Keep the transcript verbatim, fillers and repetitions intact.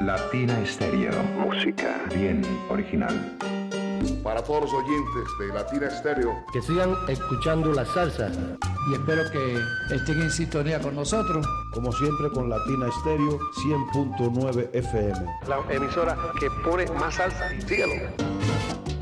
Latina Estéreo. Música bien original. Para todos los oyentes de Latina Estéreo, que sigan escuchando la salsa. Y espero que estén en sintonía con nosotros. Como siempre con Latina Estéreo cien punto nueve F M. La emisora que pone más salsa. Síguelo.